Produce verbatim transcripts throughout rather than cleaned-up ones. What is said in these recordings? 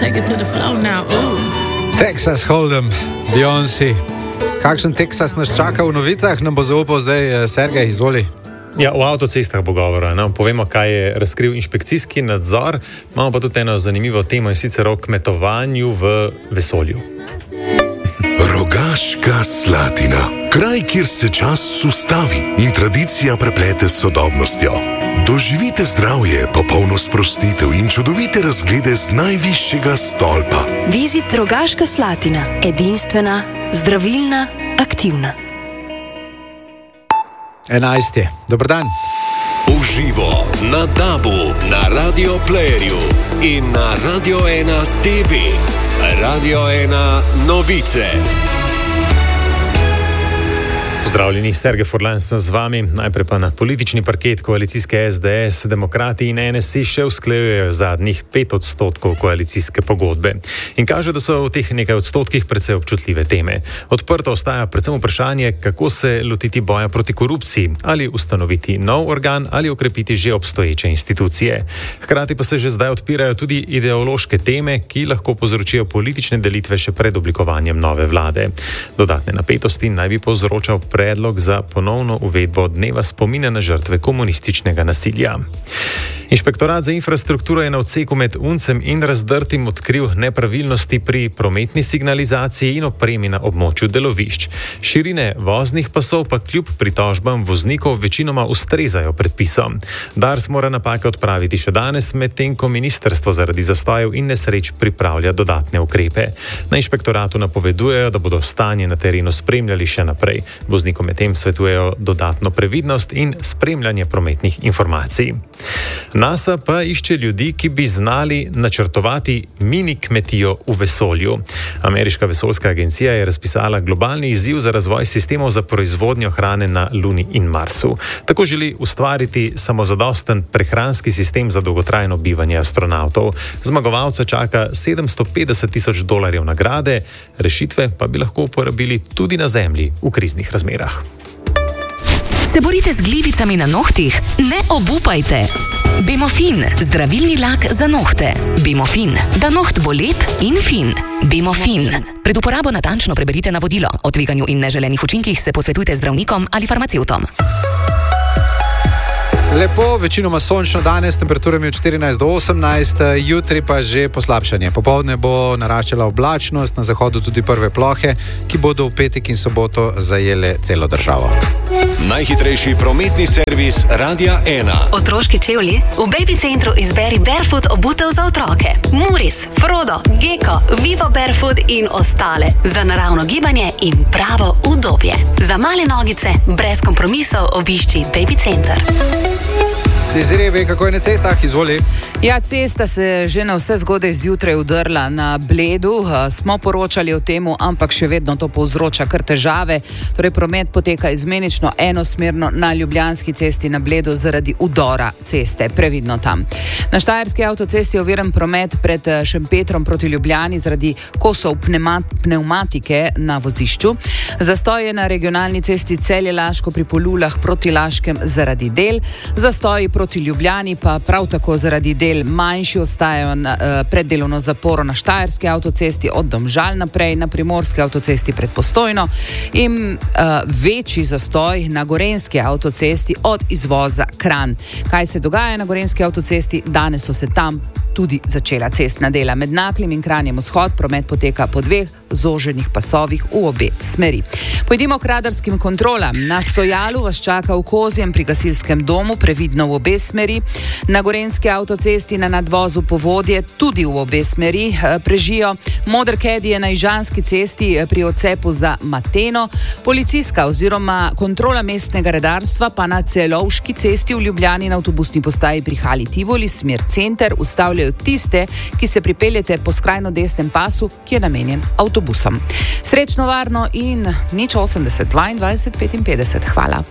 take it to the floor now. Ooh. Texas Hold'em, Beyoncé. Kakšen Texas nas čaka v novicah, nam bo zaupal zdaj Sergej, izvoli. Ja, o avtocestah bo govora. No? Povemo, kaj je razkril inšpekcijski nadzor. Imamo pa tudi eno zanimivo temo, in sicer o kmetovanju v vesolju. Rogaška Slatina. Kraj, kjer se čas ustavi in tradicija preplete s sodobnostjo. Doživite zdravje, popolno sprostitev in čudovite razglede z najvišjega stolpa. Vizit Rogaška Slatina. Edinstvena, zdravilna, aktivna. enajst je. Dobar dan. Uživo na Dabu, na Radio Playerju in na Radio ena T V. Radio ena novice. Pozdravljeni, Sergej Furlan sem z vami. Najprej pa na politični parket koalicijske S D S, Demokrati in N S I še usklajujejo zadnjih pet odstotkov koalicijske pogodbe. In kaže, da so v teh nekaj odstotkih precej občutljive teme. Odprto ostaja predvsem vprašanje, kako se lotiti boja proti korupciji, ali ustanoviti nov organ ali okrepiti že obstoječe institucije. Hkrati pa se že zdaj odpirajo tudi ideološke teme, ki lahko povzročijo politične delitve še pred oblikovanjem nove vlade. Dodatne napetosti naj bi povzročal predlog za ponovno uvedbo dneva spomina na žrtve komunističnega nasilja. Inšpektorat za infrastrukturo je na odseku med Uncem in Razdrtim odkril nepravilnosti pri prometni signalizaciji in opremi na območju delovišč. Širine voznih pasov pa kljub pritožbam voznikov večinoma ustrezajo predpisom. Dars mora napake odpraviti še danes, medtem ko ministrstvo zaradi zastojev in nesreč pripravlja dodatne ukrepe. Na inšpektoratu napovedujejo, da bodo stanje na terenu spremljali še naprej. Voznikom medtem svetujejo dodatno previdnost in spremljanje prometnih informacij. NASA pa išče ljudi, ki bi znali načrtovati mini kmetijo v vesolju. Ameriška vesoljska agencija je razpisala globalni izziv za razvoj sistemov za proizvodnjo hrane na Luni in Marsu. Tako želi ustvariti samozadosten prehranski sistem za dolgotrajno bivanje astronautov. Zmagovalca čaka sedemsto petdeset tisoč dolarjev nagrade, rešitve pa bi lahko uporabili tudi na Zemlji v kriznih razmerah. Se borite z glivicami na nohtih? Ne obupajte! Bemofin, zdravilni lak za nohte. Bemofin, da noht bo lep in fin. Bemofin. Pred uporabo natančno preberite navodilo. O tveganju in neželenih učinkih se posvetujte zdravnikom ali farmacevtom. Lepo, večinoma sončno danes, temperaturami od štirinajst do osemnajst, jutri pa že poslabšanje. Popoldne bo naraščala oblačnost, na zahodu tudi prve plohe, ki bodo v petek in soboto zajele celo državo. Najhitrejši prometni servis Radia ena. Otroški čevlji? V Baby Centru izberi Barefoot obutev za otroke. Muris, Frodo, Gecko, Vivo Barefoot in ostale. Za naravno gibanje in pravo udobje. Za male nogice, brez kompromisov obišči Baby Center. Zire, ve, kako je na cestah, izvoli. Ja, cesta se že na vse zgodaj zjutraj udrla na Bledu. Smo poročali o temu, ampak še vedno to povzroča kar težave. Torej, promet poteka izmenično enosmerno na Ljubljanski cesti na Bledu zaradi udora ceste. Previdno tam. Na Štajerski avtocesti je oviran promet pred Šempetrom proti Ljubljani zaradi kosov pneumatike na vozišču. Zastoj je na regionalni cesti Celje-Laško pri Polulah proti Laškem zaradi del. Zastoji proti Ljubljani pa prav tako zaradi del manjši ostajajo na, uh, pred delovno zaporo na Štajerski avtocesti od Domžal naprej, na Primorski avtocesti pred Postojno in uh, večji zastoj na Gorenjski avtocesti od izvoza Kranj. Kaj se dogaja na Gorenjski avtocesti? Danes so se tam tudi začela cestna dela. Med Naklim in Kranjem vzhod promet poteka po dveh zoženih pasovih v obe smeri. Pojdimo k radarskim kontrolam. Na stojalu vas čaka v Kozjem pri gasilskem domu, previdno v obe smeri. Na Gorenjski avtocesti na nadvozu Povodje tudi v obe smeri prežijo. Modr kedi je na Ižanski cesti pri odcepu za Mateno. Policijska oziroma kontrola mestnega redarstva pa na Celovški cesti v Ljubljani na avtobusni postaji pri Hali Tivoli, smer center, ustavljajo tiste, ki se pripeljete po skrajno desnem pasu, ki je namenjen avtobusom. Srečno, varno in nič osemdeset dvaindvajset petinpetdeset. Hvala.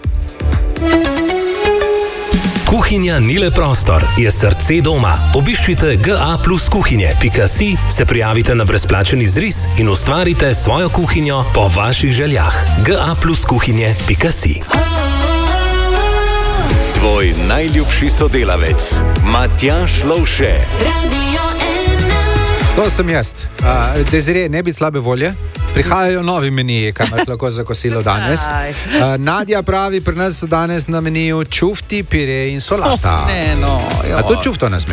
Kuhinja ni le prostor, je srce doma. Obiščite g a plus kuhinje pika si, se prijavite na brezplačen izris in ustvarite svojo kuhinjo po vaših željah. g a plus kuhinje pika si. Tvoj najljubši sodelavec, Matjaž Lovše. To sem jaz. Uh, Dezirje, ne biti slabe volje. Prihajajo novi meniji, kaj imaš lahko za kosilo danes. Uh, Nadja pravi, pri nas so danes na meniju čufti, pire in solata. Oh, ne, no, A to čufto ne sme?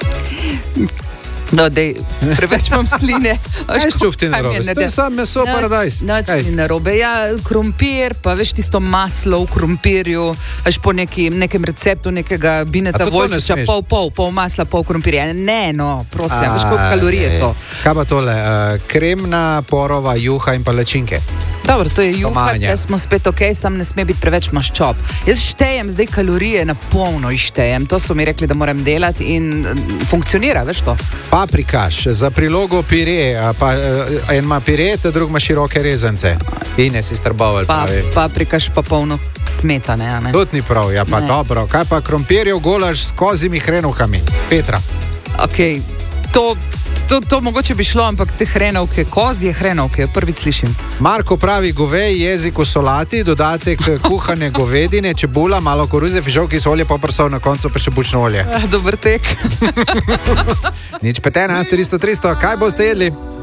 No, dej, preveč imam sline. Kaj čufti narobe? To je sam meso paradajz. Nič ni narobe. Ja, krompir, pa veš tisto maslo v krompirju, až po neki, nekem receptu nekega Bineta Volčiča, pol, pol, pol masla, pol krompirja. Ne, no, prosim, veš koliko kalorije je to. Kaj pa tole? Uh, kremna, porova, juha in palačinke. Dobro, to je juha, da smo spet ok, sam ne sme biti preveč maščob. Jaz štejem zdaj kalorije na polno ištejem. To so mi rekli, da moram delati in funkcionira, veš to? Paprikaš, za prilogo pire, pa en ima pire, ta drug ima široke rezance. In je si strboval, pa, pravi. Paprikaš pa polno smetane, a ne? Tudi ni prav, ja pa ne. Dobro. Kaj pa krompirjev golaž s kozjimi hrenovkami? Petra. Ok, to... To, to mogoče bi šlo, ampak te hrenovke, kozje hrenovke, prvič slišim. Marko pravi govej, jezik v solati, dodatek kuhane govedine, čebula, malo koruze, fižolki, solje, poprsov, na koncu pa še bučno olje. Dober tek. Nič petena, tristo tristo, kaj boste jedli?